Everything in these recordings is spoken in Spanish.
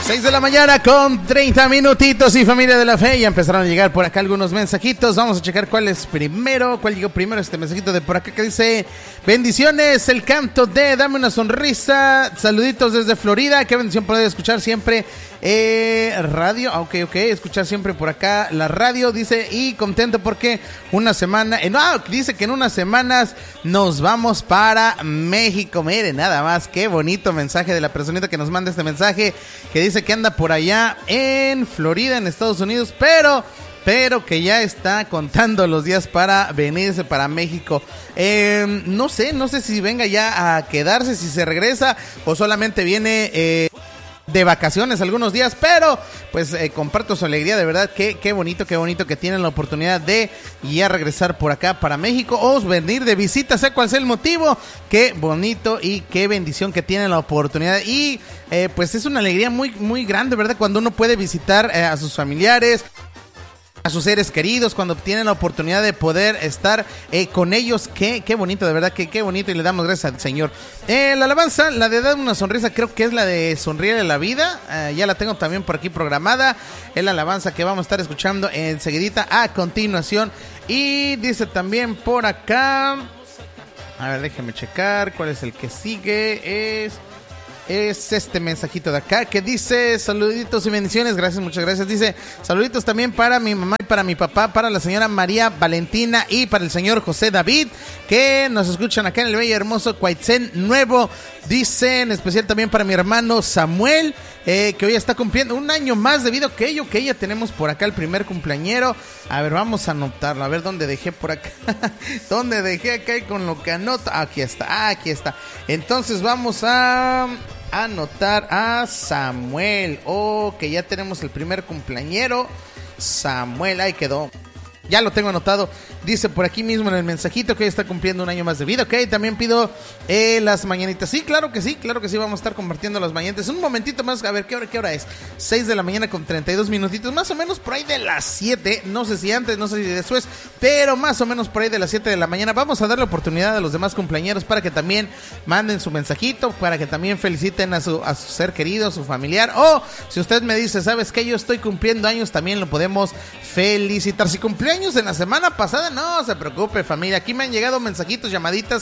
6 de la mañana con 30 minutitos y familia de la fe, ya empezaron a llegar por acá algunos mensajitos. Vamos a checar cuál llegó primero este mensajito de por acá que dice: bendiciones, el canto de Dame una sonrisa, saluditos desde Florida, qué bendición poder escuchar siempre radio, ok, escuchar siempre por acá la radio, dice, y contento porque dice que en unas semanas nos vamos para México. Miren, nada más, qué bonito mensaje de la personita que nos manda este mensaje, que dice que anda por allá en Florida, en Estados Unidos, pero que ya está contando los días para venirse para México. No sé si venga ya a quedarse, si se regresa o solamente viene de vacaciones algunos días, pero pues comparto su alegría, de verdad, qué bonito que tienen la oportunidad de ya regresar por acá para México o venir de visita, sea cual sea el motivo. Qué bonito y qué bendición que tienen la oportunidad, y pues es una alegría muy, muy grande, ¿verdad? Cuando uno puede visitar a sus familiares, a sus seres queridos, cuando tienen la oportunidad de poder estar con ellos. Qué bonito, de verdad, qué bonito, y le damos gracias al Señor. La alabanza, la de Dame una sonrisa, creo que es la de Sonríe la vida, ya la tengo también por aquí programada, es la alabanza que vamos a estar escuchando enseguidita a continuación. Y dice también por acá, a ver, déjeme checar cuál es el que sigue, es este mensajito de acá que dice: saluditos y bendiciones, gracias, muchas gracias. Dice: saluditos también para mi mamá y para mi papá, para la señora María Valentina y para el señor José David, que nos escuchan acá en el bello y hermoso Cuaitzén Nuevo. Dice en especial también para mi hermano Samuel, que hoy está cumpliendo un año más, debido a que ya tenemos por acá el primer cumpleañero. A ver, vamos a anotarlo, a ver dónde dejé por acá. ¿Dónde dejé acá con lo que anoto? Aquí está. Entonces vamos a anotar a Samuel. Que ya tenemos el primer cumpleañero. Samuel, ahí quedó. Ya lo tengo anotado. Dice por aquí mismo en el mensajito que hoy está cumpliendo un año más de vida. Ok, también pido las mañanitas. Sí, claro que sí. Vamos a estar compartiendo las mañanitas. Un momentito más, a ver, ¿qué hora es? 6 de la mañana con 32 minutitos. Más o menos por ahí de las 7. No sé si antes, no sé si después, pero más o menos por ahí de las 7 de la mañana. Vamos a darle oportunidad a los demás cumpleañeros para que también manden su mensajito, para que también feliciten a su ser querido, a su familiar. O si usted me dice, ¿sabes qué? Yo estoy cumpliendo años, también lo podemos felicitar. Si cumpleaños en la semana pasada, no se preocupe, familia, aquí me han llegado mensajitos, llamaditas,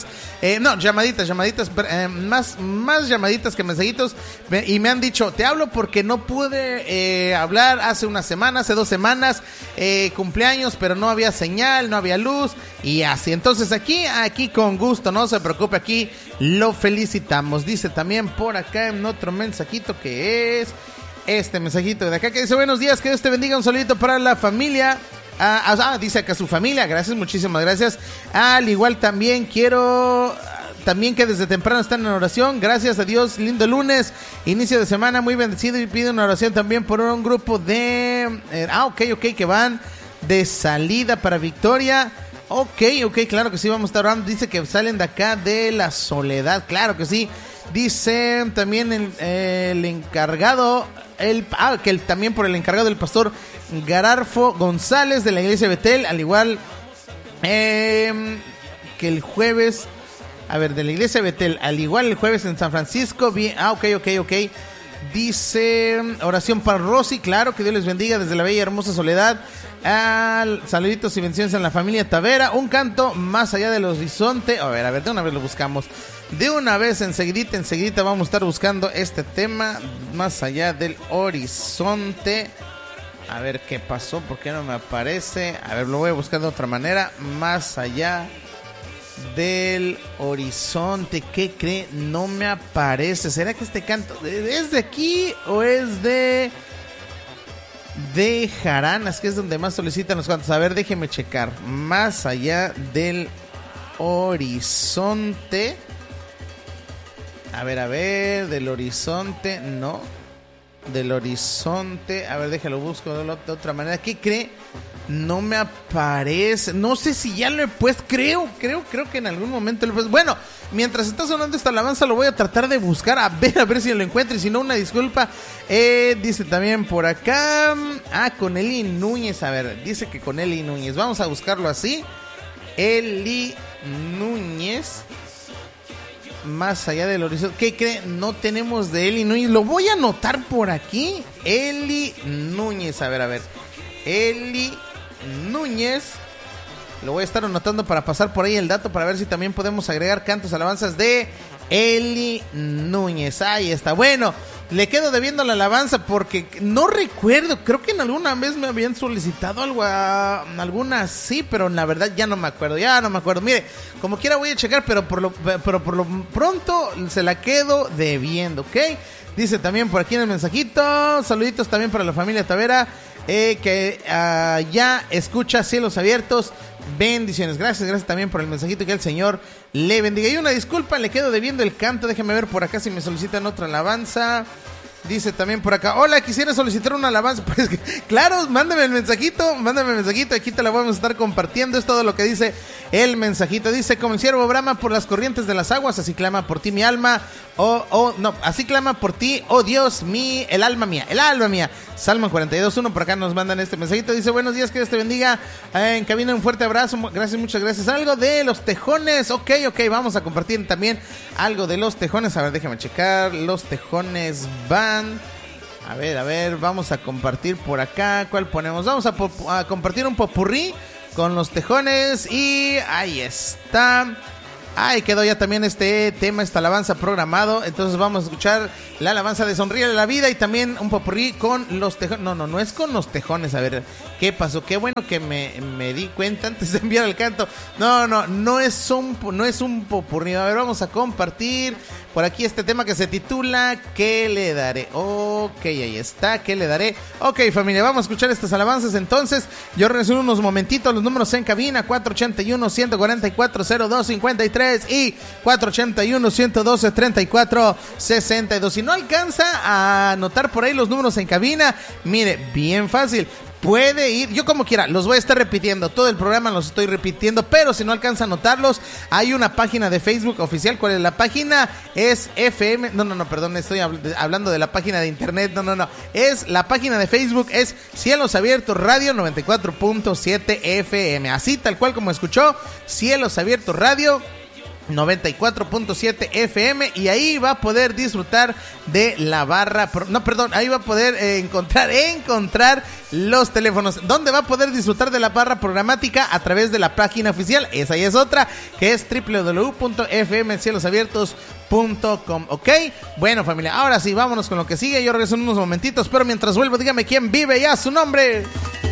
más llamaditas que mensajitos, y me han dicho: te hablo porque no pude hablar hace una semana, hace 2 semanas, cumpleaños, pero no había señal, no había luz, y así. Entonces aquí con gusto, no se preocupe, aquí lo felicitamos. Dice también por acá en otro mensajito, que es este mensajito de acá, que dice: buenos días, que Dios te bendiga, un saludito para la familia. Dice acá su familia, gracias, muchísimas gracias. Al igual también quiero también que desde temprano están en oración, gracias a Dios, lindo lunes, inicio de semana muy bendecido, y pido una oración también por un grupo de que van de salida para Victoria. Ok, claro que sí, vamos a estar orando. Dice que salen de acá de la Soledad, claro que sí. Dice también el encargado, también por el encargado del pastor Gararfo González de la iglesia Betel, al igual que el jueves, de la iglesia Betel, al igual el jueves en San Francisco. Bien, ok. Dice oración para Rosy, claro, que Dios les bendiga desde la bella y hermosa Soledad. Saluditos y bendiciones en la familia Tavera. Un canto más allá del horizonte. A ver, de una vez lo buscamos. De una vez, enseguidita vamos a estar buscando este tema, más allá del horizonte. A ver qué pasó, por qué no me aparece. A ver, lo voy a buscar de otra manera. Más allá del horizonte. ¿Qué cree? No me aparece. ¿Será que este canto es de aquí o es de Jaranas, que es donde más solicitan los cantos? A ver, déjeme checar. Más allá del horizonte. A ver, del horizonte, no. Del horizonte, a ver, déjalo busco de otra manera. ¿Qué cree? No me aparece. No sé si ya lo he puesto. Creo que en algún momento lo he puesto. Bueno, mientras está sonando esta alabanza, lo voy a tratar de buscar. A ver si lo encuentro. Y si no, una disculpa. Dice también por acá. Con Eli Núñez. A ver, dice que con Eli Núñez. Vamos a buscarlo así. Eli Núñez. más allá del horizonte. ¿Qué creen? No tenemos de Eli Núñez. Lo voy a anotar por aquí. Eli Núñez. A ver. Eli Núñez. Lo voy a estar anotando para pasar por ahí el dato para ver si también podemos agregar cantos, alabanzas de Eli Núñez. Ahí está. Bueno, le quedo debiendo la alabanza porque no recuerdo. Creo que en alguna vez me habían solicitado algo, alguna sí, pero la verdad ya no me acuerdo. Mire, como quiera voy a checar, pero por lo pronto se la quedo debiendo, ¿ok? Dice también por aquí en el mensajito. Saluditos también para la familia Tavera, que ya escucha Cielos Abiertos. Bendiciones, gracias también por el mensajito, que el Señor le bendiga. Y una disculpa, le quedo debiendo el canto. Déjame ver por acá si me solicitan otra alabanza. Dice también por acá: hola, quisiera solicitar una alabanza. Pues claro, mándame el mensajito, aquí te la vamos a estar compartiendo. Es todo lo que dice el mensajito. Dice: como el siervo brama por las corrientes de las aguas, así clama por ti mi alma. Así clama por ti, oh Dios, el alma mía. Salmo 42:1, por acá nos mandan este mensajito. Dice: buenos días, que Dios te bendiga. En cabina un fuerte abrazo, muchas gracias. Algo de los Tejones, ok, vamos a compartir también algo de los Tejones. A ver, déjame checar. Los Tejones van. A ver, vamos a compartir por acá. ¿Cuál ponemos? Vamos a compartir un popurrí con los Tejones. Y ahí está. Ahí quedó ya también este tema, esta alabanza programado. Entonces vamos a escuchar la alabanza de Sonríe la Vida y también un popurrí con los Tejones. No es con los Tejones. A ver, ¿qué pasó? Qué bueno que me di cuenta antes de enviar el canto. No es un popurrí. A ver, vamos a compartir por aquí este tema que se titula ¿Qué le daré? Ok, ahí está, ¿qué le daré? Ok, familia, vamos a escuchar estas alabanzas. Entonces, yo resumo unos momentitos los números en cabina: 481-144-0253 y 481-112-3462. Si no alcanza a anotar por ahí los números en cabina, mire, bien fácil. Puede ir, yo como quiera, los voy a estar repitiendo, todo el programa los estoy repitiendo, pero si no alcanza a anotarlos, hay una página de Facebook oficial. ¿Cuál es la página? Es FM, perdón, estoy hablando de la página de internet, es la página de Facebook, es Cielos Abiertos Radio 94.7 FM, así tal cual como escuchó, Cielos Abiertos Radio 94.7 FM, y ahí va a poder disfrutar de la barra, ahí va a poder encontrar los teléfonos, donde va a poder disfrutar de la barra programática a través de la página oficial. Esa y es otra, que es www.fmcielosabiertos.com. ok, bueno familia, ahora sí, vámonos con lo que sigue. Yo regreso en unos momentitos, pero mientras vuelvo, dígame quién vive ya, su nombre.